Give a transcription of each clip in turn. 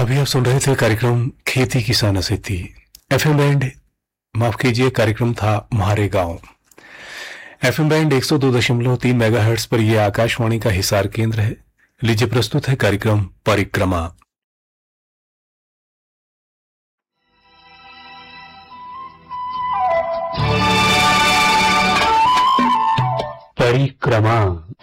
अभी आप सुन रहे थे कार्यक्रम खेती किसान सेती। एफएम बैंड, माफ कीजिए, कार्यक्रम था म्हारे गांव। एफएम बैंड 102.3 मेगाहर्ट्ज पर यह आकाशवाणी का हिसार केंद्र है। लीजिए प्रस्तुत है कार्यक्रम परिक्रमा। परिक्रमा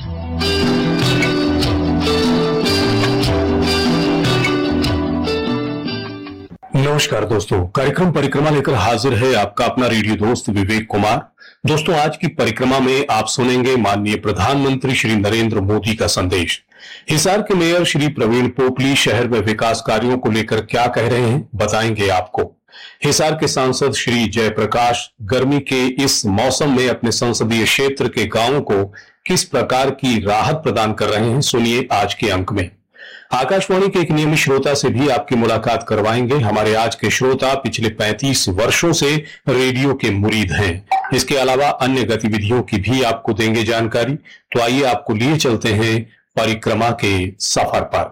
नमस्कार दोस्तों, कार्यक्रम परिक्रमा लेकर हाजिर है आपका अपना रेडियो दोस्त विवेक कुमार। दोस्तों, आज की परिक्रमा में आप सुनेंगे माननीय प्रधानमंत्री श्री नरेंद्र मोदी का संदेश। हिसार के मेयर श्री प्रवीण पोपली शहर में विकास कार्यों को लेकर क्या कह रहे हैं, बताएंगे आपको। हिसार के सांसद श्री जयप्रकाश गर्मी के इस मौसम में अपने संसदीय क्षेत्र के गांवों को किस प्रकार की राहत प्रदान कर रहे हैं, सुनिए आज के अंक में। आकाशवाणी के एक नियमित श्रोता से भी आपकी मुलाकात करवाएंगे। हमारे आज के श्रोता पिछले 35 वर्षों से रेडियो के मुरीद हैं। इसके अलावा अन्य गतिविधियों की भी आपको देंगे जानकारी। तो आइए आपको लिए चलते हैं परिक्रमा के सफर पर।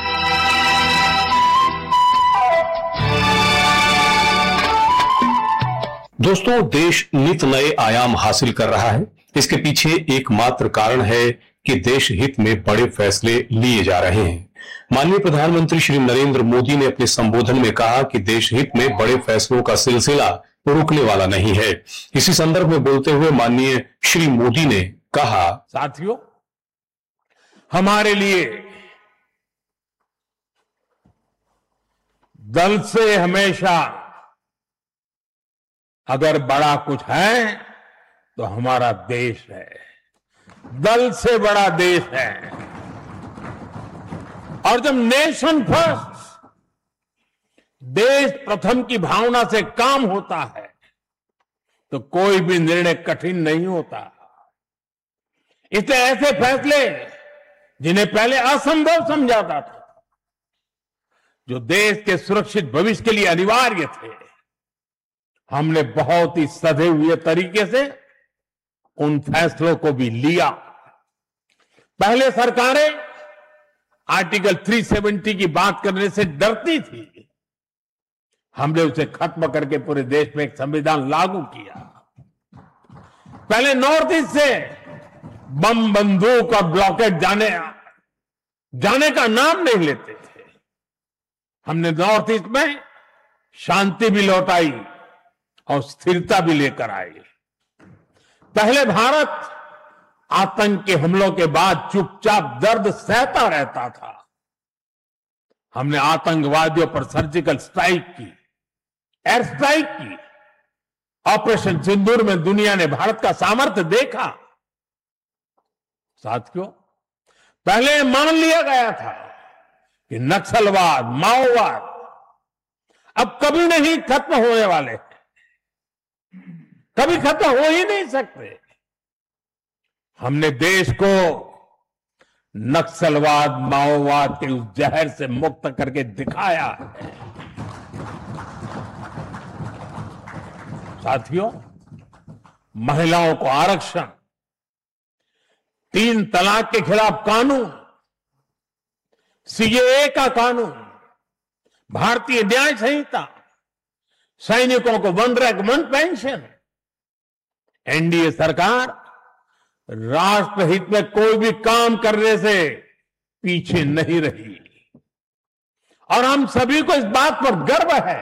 दोस्तों, देश नित नए आयाम हासिल कर रहा है। इसके पीछे एकमात्र कारण है कि देश हित में बड़े फैसले लिए जा रहे हैं। माननीय प्रधानमंत्री श्री नरेंद्र मोदी ने अपने संबोधन में कहा कि देश हित में बड़े फैसलों का सिलसिला रुकने वाला नहीं है। इसी संदर्भ में बोलते हुए माननीय श्री मोदी ने कहा, साथियों, हमारे लिए दल से हमेशा अगर बड़ा कुछ है तो हमारा देश है। दल से बड़ा देश है। और जब नेशन फर्स्ट, देश प्रथम की भावना से काम होता है तो कोई भी निर्णय कठिन नहीं होता। इसलिए ऐसे फैसले जिन्हें पहले असंभव समझाता था, जो देश के सुरक्षित भविष्य के लिए अनिवार्य थे, हमने बहुत ही सधे हुए तरीके से उन फैसलों को भी लिया। पहले सरकारें आर्टिकल 370 की बात करने से डरती थी। हमने उसे खत्म करके पूरे देश में एक संविधान लागू किया। पहले नॉर्थ ईस्ट से बम, बंदूक और ब्लॉकेट जाने का नाम नहीं लेते थे। हमने नॉर्थ ईस्ट में शांति भी लौटाई और स्थिरता भी लेकर आई। पहले भारत आतंक के हमलों के बाद चुपचाप दर्द सहता रहता था। हमने आतंकवादियों पर सर्जिकल स्ट्राइक की, एयर स्ट्राइक की। ऑपरेशन सिंदूर में दुनिया ने भारत का सामर्थ्य देखा। साथियों, पहले मान लिया गया था कि नक्सलवाद, माओवाद अब कभी नहीं खत्म होने वाले, कभी खत्म हो ही नहीं सकते। हमने देश को नक्सलवाद, माओवाद के उस जहर से मुक्त करके दिखाया है। साथियों, महिलाओं को आरक्षण, 3 तलाक के खिलाफ कानून, सीएए का कानून, भारतीय न्याय संहिता, सैनिकों को 1 रैंक 1 पेंशन। एनडीए सरकार राष्ट्रहित में कोई भी काम करने से पीछे नहीं रही और हम सभी को इस बात पर गर्व है।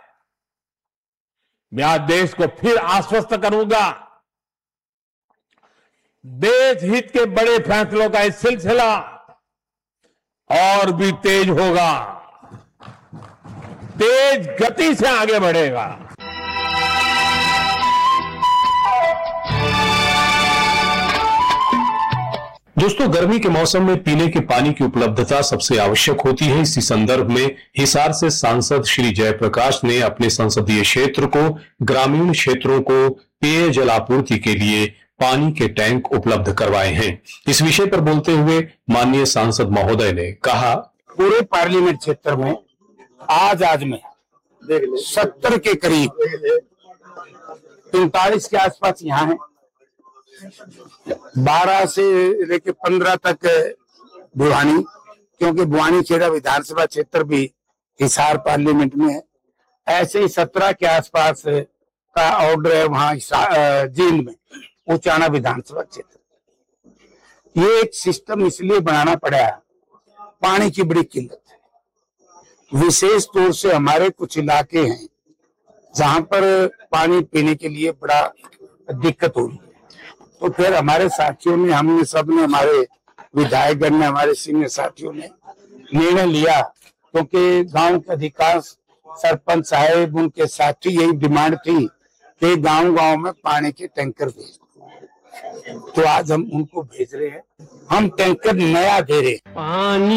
मैं आज देश को फिर आश्वस्त करूंगा, देश हित के बड़े फैसलों का इस सिलसिला और भी तेज होगा, तेज गति से आगे बढ़ेगा। दोस्तों, गर्मी के मौसम में पीने के पानी की उपलब्धता सबसे आवश्यक होती है। इसी संदर्भ में हिसार से सांसद श्री जयप्रकाश ने अपने संसदीय क्षेत्र को, ग्रामीण क्षेत्रों को पेयजल आपूर्ति के लिए पानी के टैंक उपलब्ध करवाए हैं। इस विषय पर बोलते हुए माननीय सांसद महोदय ने कहा, पूरे पार्लियामेंट क्षेत्र में आज में 70 के करीब 45 के आसपास यहाँ है। 12 से लेके 15 तक बुढ़ानी, क्योंकि बुआनी खेड़ा विधानसभा क्षेत्र भी हिसार पार्लियामेंट में है। ऐसे ही 17 के आसपास का ऑर्डर है वहां जींद में, उचाना विधानसभा क्षेत्र। ये एक सिस्टम इसलिए बनाना पड़ा, पानी की बड़ी किल्लत है। विशेष तौर से हमारे कुछ इलाके हैं जहां पर पानी पीने के लिए बड़ा दिक्कत हो रही है। तो फिर हमारे साथियों ने, हमने सबने, हमारे विधायकगण ने, हमारे सीनियर साथियों ने निर्णय लिया, क्योंकि गांव के अधिकांश सरपंच साहब, उनके साथी, यही डिमांड थी कि गांव-गांव में पानी के टैंकर भेज दो। तो आज हम उनको भेज रहे हैं। हम टैंकर नया दे रहे हैं।